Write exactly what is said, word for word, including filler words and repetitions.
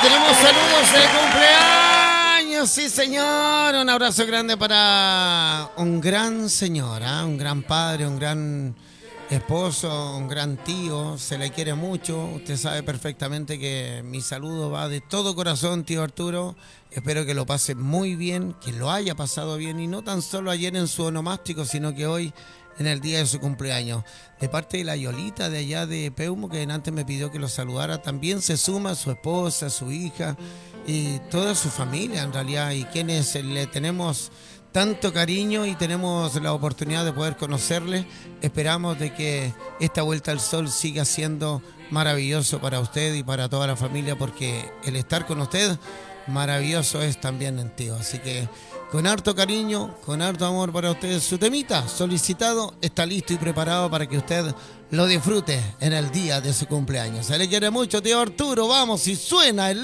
tenemos saludos de cumpleaños, sí señor. Un abrazo grande para un gran señor, ¿eh? Un gran padre, un gran esposo, un gran tío. Se le quiere mucho. Usted sabe perfectamente que mi saludo va de todo corazón, tío Arturo. Espero que lo pase muy bien, que lo haya pasado bien, y no tan solo ayer en su onomástico, sino que hoy en el día de su cumpleaños. De parte de la Yolita de allá de Peumo, que antes me pidió que lo saludara, también se suma su esposa, su hija y toda su familia en realidad, y quienes le tenemos tanto cariño y tenemos la oportunidad de poder conocerle. Esperamos de que esta vuelta al sol siga siendo maravilloso para usted y para toda la familia, porque el estar con usted maravilloso es también en tío. Así que con harto cariño, con harto amor para ustedes, su temita solicitado está listo y preparado para que usted lo disfrute en el día de su cumpleaños. Se le quiere mucho, tío Arturo. Vamos, y suena el